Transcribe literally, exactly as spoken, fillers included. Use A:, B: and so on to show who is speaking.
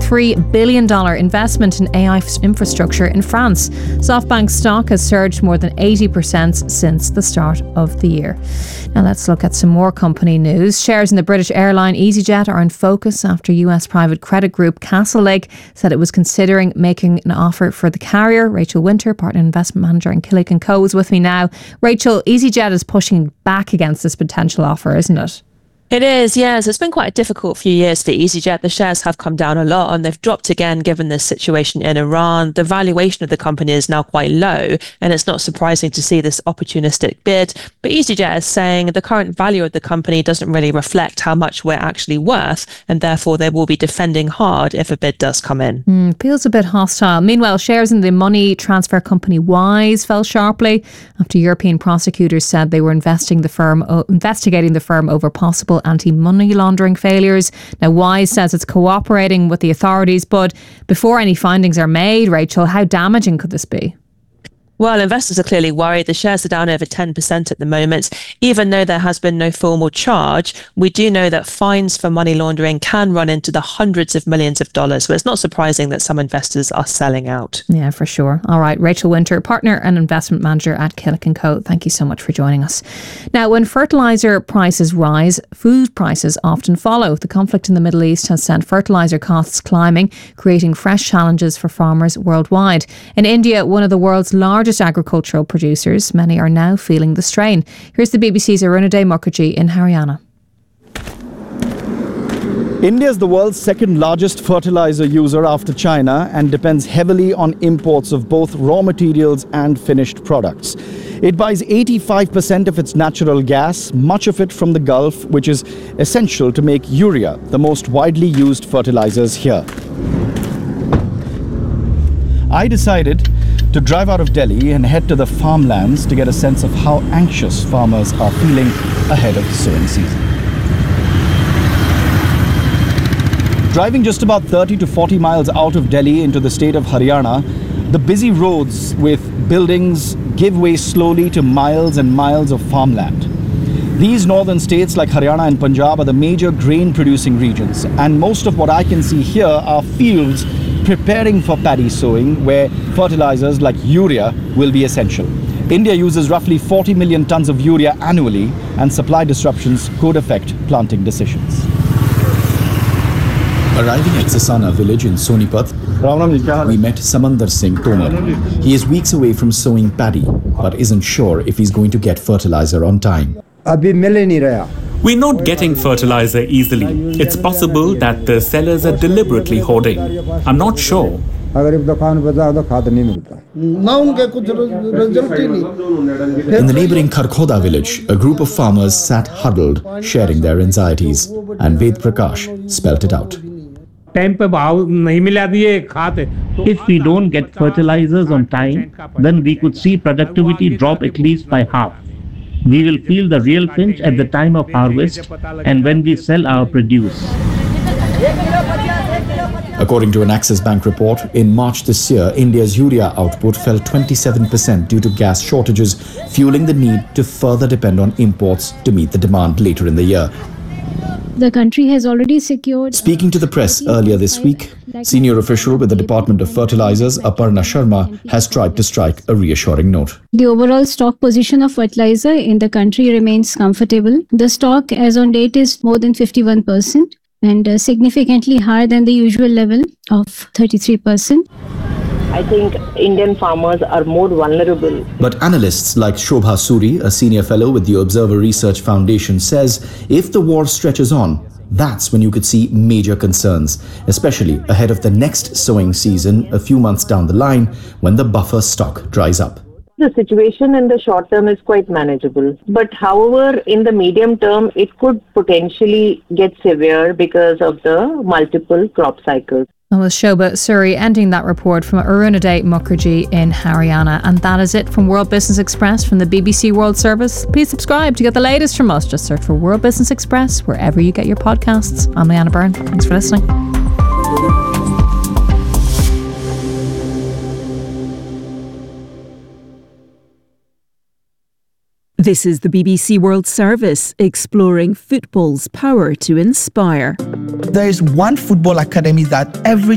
A: three billion dollars investment in A I infrastructure in France. SoftBank stock has surged more than eighty percent since the start of the year. Now let's look at some more company news. Shares in the British airline EasyJet are in focus after U S private credit group Castlelake said it was considering making an offer for the carrier. Rachel Winter, partner investment manager in Killick and Co, is with me now. Rachel, EasyJet is pushing back against this potential offer, isn't it?
B: It is, yes. It's been quite a difficult few years for EasyJet. The shares have come down a lot and they've dropped again given the situation in Iran. The valuation of the company is now quite low and it's not surprising to see this opportunistic bid. But EasyJet is saying the current value of the company doesn't really reflect how much we're actually worth and therefore they will be defending hard if a bid does come in.
A: Mm, feels a bit hostile. Meanwhile, shares in the money transfer company Wise fell sharply after European prosecutors said they were investing the firm, uh, investigating the firm over possible anti-money laundering failures. Now, Wise says it's cooperating with the authorities, but before any findings are made, Rachel, how damaging could this be?
B: Well, investors are clearly worried. The shares are down over ten percent at the moment. Even though there has been no formal charge, we do know that fines for money laundering can run into the hundreds of millions of dollars. So it's not surprising that some investors are selling out.
A: Yeah, for sure. All right. Rachel Winter, partner and investment manager at Killick and Co. Thank you so much for joining us. Now, when fertiliser prices rise, food prices often follow. The conflict in the Middle East has sent fertiliser costs climbing, creating fresh challenges for farmers worldwide. In India, one of the world's largest agricultural producers, many are now feeling the strain. Here's the B B C's Arunadhay Mukherjee in Haryana.
C: India is the world's second largest fertilizer user after China and depends heavily on imports of both raw materials and finished products. It buys eighty-five percent of its natural gas, much of it from the Gulf, which is essential to make urea, the most widely used fertilizers here. I decided to drive out of Delhi and head to the farmlands to get a sense of how anxious farmers are feeling ahead of the sowing season. Driving just about thirty to forty miles out of Delhi into the state of Haryana, the busy roads with buildings give way slowly to miles and miles of farmland. These northern states like Haryana and Punjab are the major grain producing regions, and most of what I can see here are fields preparing for paddy sowing, where fertilizers like urea will be essential. India uses roughly forty million tons of urea annually, and supply disruptions could affect planting decisions.
D: Arriving at Sasana village in Sonipat, we met Samandar Singh Tomar. He is weeks away from sowing paddy, but isn't sure if he's going to get fertilizer on time.
E: We're not getting fertilizer easily. It's possible that the sellers are deliberately hoarding. I'm not sure.
D: In the neighbouring Kharkhoda village, a group of farmers sat huddled, sharing their anxieties, and Ved Prakash spelt it out.
F: If we don't get fertilizers on time, then we could see productivity drop at least by half. We will feel the real pinch at the time of harvest and when we sell our produce.
D: According to an Axis Bank report, in March this year, India's urea output fell twenty-seven percent due to gas shortages, fueling the need to further depend on imports to meet the demand later in the year.
G: The country has already secured...
D: Speaking to the press earlier this week, senior official with the Department of Fertilizers, Aparna Sharma, has tried to strike a reassuring note.
G: The overall stock position of fertilizer in the country remains comfortable. The stock as on date is more than fifty-one percent and uh, significantly higher than the usual level of thirty-three percent.
H: I think Indian farmers are more vulnerable.
D: But analysts like Shobha Suri, a senior fellow with the Observer Research Foundation, says if the war stretches on, that's when you could see major concerns, especially ahead of the next sowing season a few months down the line when the buffer stock dries up.
H: The situation in the short term is quite manageable. But however, in the medium term, it could potentially get severe because of the multiple crop cycles.
A: That was Shobha Suri ending that report from Arunadhay Mukherjee in Haryana. And that is it from World Business Express from the B B C World Service. Please subscribe to get the latest from us. Just search for World Business Express wherever you get your podcasts. I'm Leanna Byrne. Thanks for listening.
I: This is the B B C World Service, exploring football's power to inspire.
J: There is one football academy that every